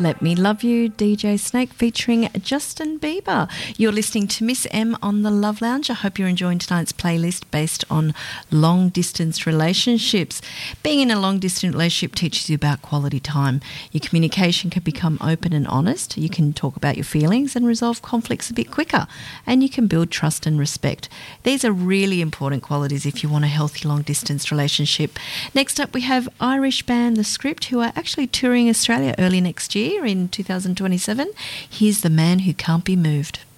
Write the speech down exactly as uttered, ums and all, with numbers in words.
Let Me Love You, D J Snake featuring Justin Bieber. You're listening to Miss M on the Love Lounge. I hope you're enjoying tonight's playlist based on long-distance relationships. Being in a long-distance relationship teaches you about quality time. Your communication can become open and honest. You can talk about your feelings and resolve conflicts a bit quicker. And you can build trust and respect. These are really important qualities if you want a healthy long-distance relationship. Next up, we have Irish band The Script, who are actually touring Australia early next year in two thousand twenty-seven. Here's The Man Who Can't Be Moved.